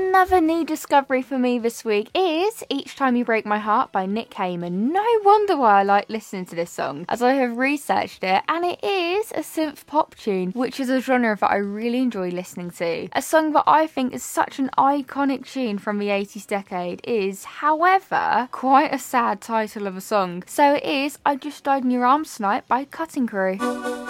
Another new discovery for me this week is Each Time You Break My Heart by Nick Cayman. No wonder why I like listening to this song, as I have researched it, and it is a synth pop tune, which is a genre that I really enjoy listening to. A song that I think is such an iconic tune from the 80s decade is, however, quite a sad title of a song. So it is I Just Died in Your Arms Tonight by Cutting Crew.